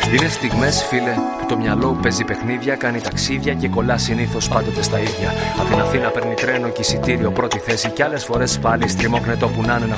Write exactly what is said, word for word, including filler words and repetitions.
Είναι στιγμές, φίλε, που το μυαλό παίζει παιχνίδια, κάνει ταξίδια και κολλά συνήθως πάντοτε στα ίδια. Απ' την Αθήνα παίρνει τρένο και εισιτήριο πρώτη θέση. Κι άλλες φορές πάλι στριμώχνετο που να είναι να